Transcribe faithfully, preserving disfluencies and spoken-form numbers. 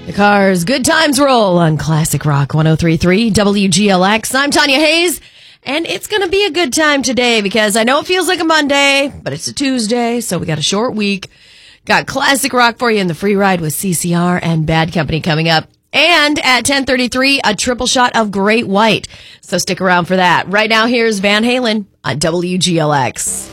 The Cars Good Times roll on Classic Rock one oh three point three W G L X. I'm Tanya Hayes, and it's going to be a good time today because I know it feels like a Monday, but it's a Tuesday, so we got a short week. Got Classic Rock for you in the free ride with C C R and Bad Company coming up. And at ten thirty-three, a triple shot of Great White. So stick around for that. Right now, here's Van Halen on W G L X.